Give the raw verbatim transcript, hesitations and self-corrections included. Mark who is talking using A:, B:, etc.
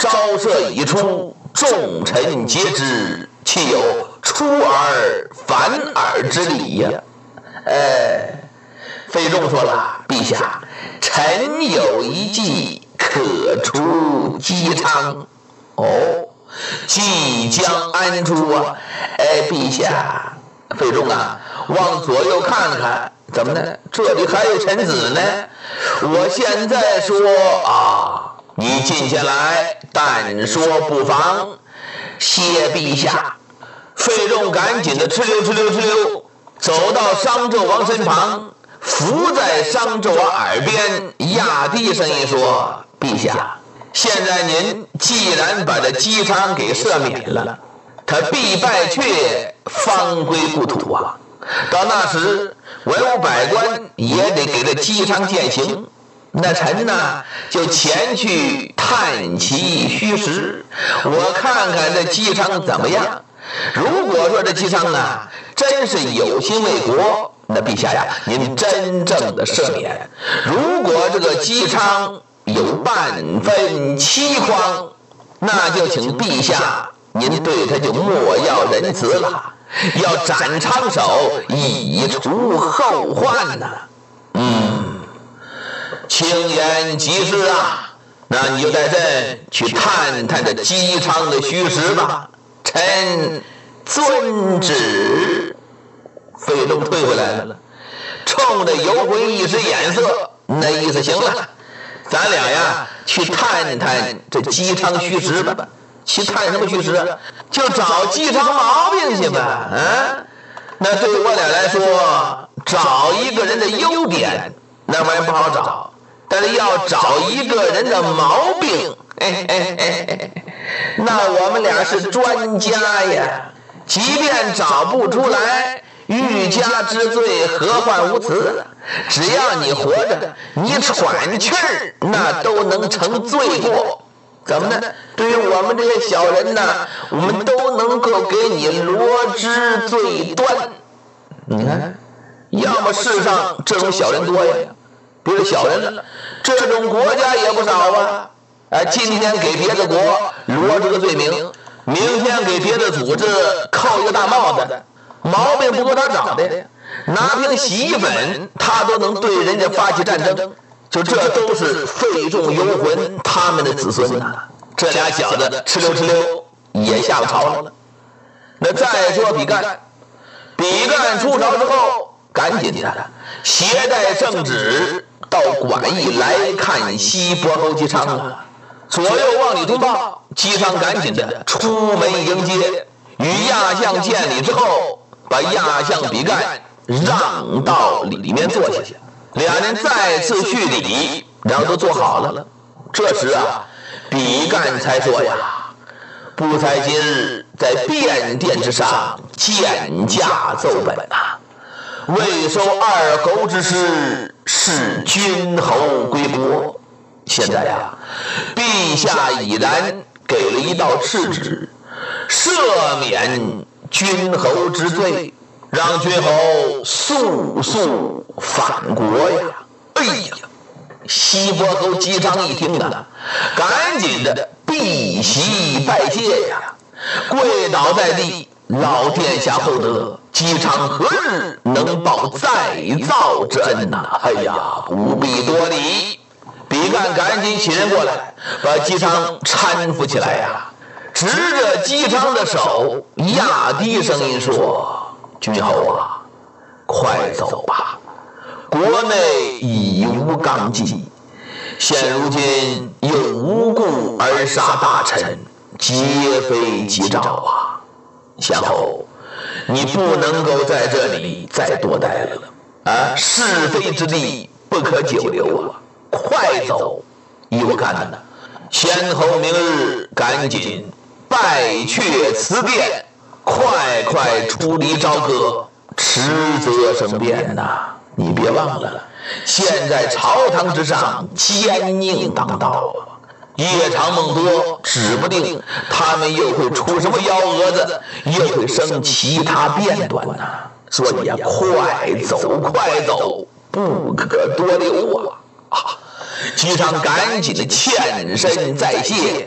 A: 朝社已出，众臣皆知，岂有出尔反尔之理呀？哎，费仲说了，陛下，臣有一计可除姬昌。哦，即将安出啊？哎，陛下，费仲啊，往左右看看，怎么呢？这里还有臣子呢。我现在说啊，你进下来，但说不妨。谢陛下。费仲赶紧的哧溜哧溜哧溜走到商纣王身旁，伏在商纣王耳边压低声音说：陛下，现在您既然把这姬昌给赦免了，他必败却，方归故土啊。到那时文武百官也得给这姬昌践行，那臣呢就前去探其虚实，我看看这姬昌怎么样。如果说这姬昌啊真是有心为国，那陛下呀，您真正的赦免；如果这个姬昌有半分欺诳，那就请陛下您对他就莫要仁慈了，要斩昌手，以除后患呢。嗯，卿言极是啊，那你就在这去探探这姬昌的虚实吧。臣遵旨。费仲退回来了，冲着游魂一使眼色，那意思行了，咱俩呀去探探这姬昌虚实吧。去探什么虚实啊？就找姬昌毛病去吧。啊，那对我俩来说，找一个人的优点那玩意不好找，但是要找一个人的毛病，哎哎哎哎，那我们俩是专家呀。即便找不出来，欲加之罪，何患无辞？只要你活着，你喘气儿，那都能成罪过。怎么呢？对于我们这些小人呢，我们都能够给你罗织罪端。你看，要么世上这种小人多呀，比如小人了，这种国家也不少啊。啊，今天给别的国罗织个罪名，明天给别的组织扣一个大帽子，毛病不够他找的呀。拿瓶洗衣粉，他都能对人家发起战争。就这都是费仲游魂他们的子孙呐、啊。这俩小子哧溜哧溜也下了朝了。那再说比干，比干出朝之后，赶紧的携带圣旨到馆驿来看西伯侯姬昌啊。左右望里通报，姬昌赶紧的出门迎接，与亚相见礼之后，把亚相比干让到里面坐下。俩人再次叙礼，然后都坐好了。这时啊，比干才说呀：“不才今日在便殿之上见驾奏本啊，未收二侯之师，是君侯归国。现在呀，陛下已然给了一道敕旨，赦免君侯之罪，让君侯速速返国呀！”哎呀，西伯侯姬昌一听啊，赶紧的避席拜谢呀，跪倒在地，老殿下厚德，姬昌何日能报再造之恩呐、啊？哎呀，不必多礼。比干赶紧起人过来，把姬昌搀扶起来呀，执着姬昌的手，压低声音说：“君侯啊，快走吧，国内已无纲纪，现如今又无故而杀大臣，皆非吉兆啊！相侯，你不能够在这里再多待了啊！是非之地不可久留啊！快走！依我看呢，先侯明日赶紧拜阙辞殿，快快出离朝歌，迟则生变呐、啊！你别忘了，现在朝堂之上奸佞当道啊，夜长梦多，指不定他们又会出什么幺蛾子，又会生其他变端呐、啊！所以呀，快走，快走，不可多留啊！啊！姬昌赶紧的欠身再谢。